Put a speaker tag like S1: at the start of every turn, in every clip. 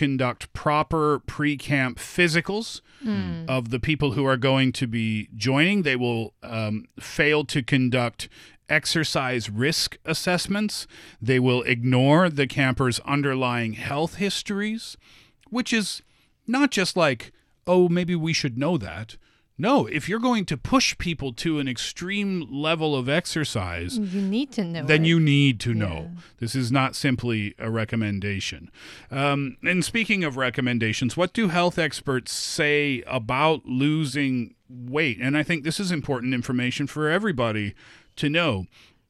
S1: conduct proper pre-camp physicals of the people who are going to be joining. They will fail to conduct exercise risk assessments. They will ignore the campers' underlying health histories, which is not just like, oh, maybe we should know that. No, if you're going to push people to an extreme level of exercise,
S2: you need to know.
S1: Then you need to know. This is not simply a recommendation. And speaking of recommendations, what do health experts say about losing weight? And I think this is important information for everybody to know.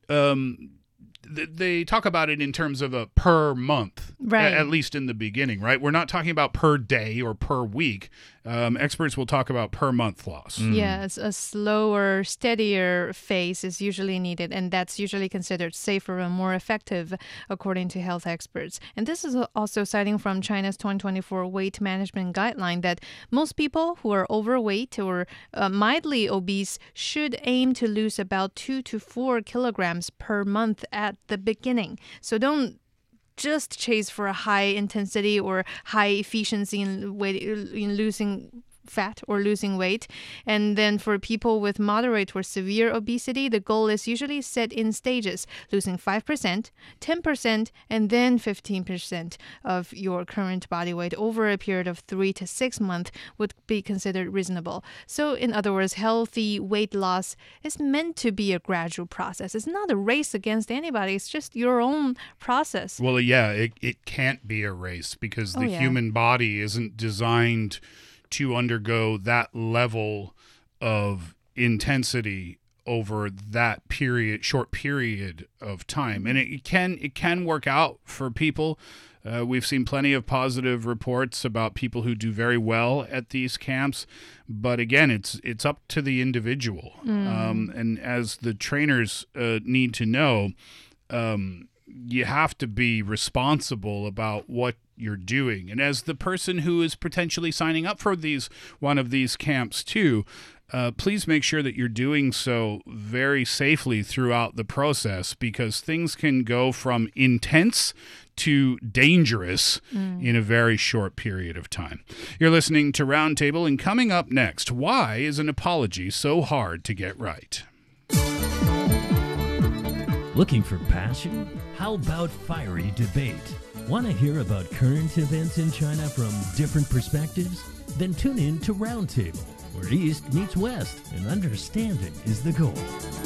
S1: They talk about it in terms of a per month,
S2: right?
S1: At least in the beginning, right? We're not talking about per day or per week. Experts will talk about per month loss.
S2: Yes, a slower, steadier phase is usually needed, and that's usually considered safer and more effective, according to health experts. And this is also citing from China's 2024 weight management guideline that most people who are overweight or mildly obese should aim to lose about 2 to 4 kilograms per month at the beginning. So don't just chase for a high intensity or high efficiency in losing fat or losing weight. And then for people with moderate or severe obesity, the goal is usually set in stages, losing 5%, 10%, and then 15% of your current body weight over a period of 3 to 6 months would be considered reasonable. So in other words, healthy weight loss is meant to be a gradual process. It's not a race against anybody. It's just your own process.
S1: Well, yeah, it can't be a race because the human body isn't designed to undergo that level of intensity over that short period of time. And it can work out for people. We've seen plenty of positive reports about people who do very well at these camps. But again, it's up to the individual. And as the trainers need to know, you have to be responsible about what you're doing. And as the person who is potentially signing up for one of these camps too, please make sure that you're doing so very safely throughout the process, because things can go from intense to dangerous in a very short period of time. You're listening to Roundtable, and coming up next, why is an apology so hard to get right?
S3: Looking for passion? How about fiery debate? Want to hear about current events in China from different perspectives? Then tune in to Roundtable, where East meets West and understanding is the goal.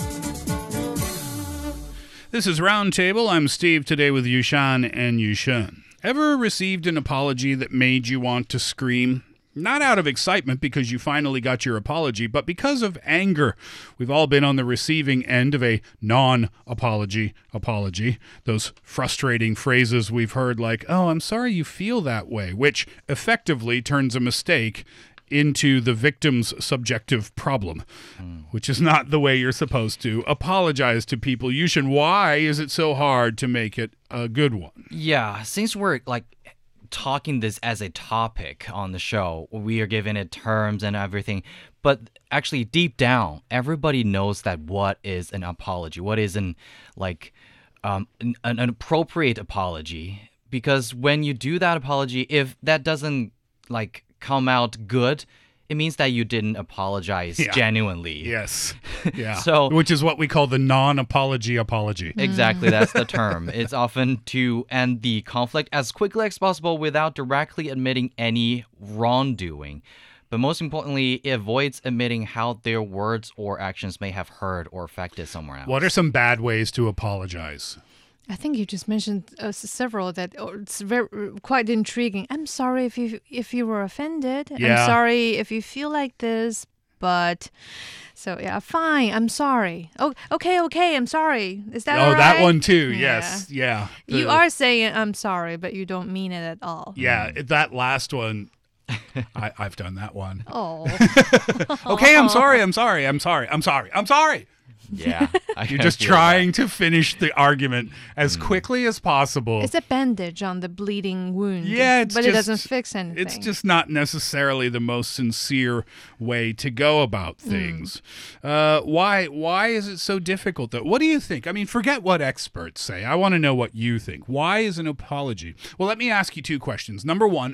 S1: This is Roundtable. I'm Steve, today with Yushan and Yushun. Ever received an apology that made you want to scream? Not out of excitement because you finally got your apology, but because of anger. We've all been on the receiving end of a non-apology apology. Those frustrating phrases we've heard like, oh, I'm sorry you feel that way, which effectively turns a mistake into the victim's subjective problem, which is not the way you're supposed to apologize to people. Yushin, why is it so hard to make it a good one?
S4: Yeah, since we're talking this as a topic on the show, we are giving it terms and everything, but actually deep down everybody knows that what is an apology, what is an appropriate apology, because when you do that apology, if that doesn't come out good, it means that you didn't apologize genuinely.
S1: Yes. Yeah.
S4: So,
S1: which is what we call the non-apology apology.
S4: Exactly, that's the term. It's often to end the conflict as quickly as possible without directly admitting any wrongdoing. But most importantly, it avoids admitting how their words or actions may have hurt or affected someone else.
S1: What are some bad ways to apologize?
S2: I think you just mentioned several that it's quite intriguing. I'm sorry if you were offended.
S1: Yeah.
S2: I'm sorry if you feel like this, but so yeah, fine. I'm sorry. Oh, okay. I'm sorry. Is that all right?
S1: That one too. Yes. Yeah.
S2: You are saying I'm sorry, but you don't mean it at all.
S1: Yeah. That last one. I've done that one.
S2: Oh.
S1: Okay. I'm sorry.
S4: Yeah.
S1: You're just trying to finish the argument as quickly as possible.
S2: It's a bandage on the bleeding wound.
S1: Yeah,
S2: but it doesn't fix anything.
S1: It's just not necessarily the most sincere way to go about things. Why is it so difficult, though? What do you think? I mean, forget what experts say. I want to know what you think. Why is an apology? Well, let me ask you two questions. Number one,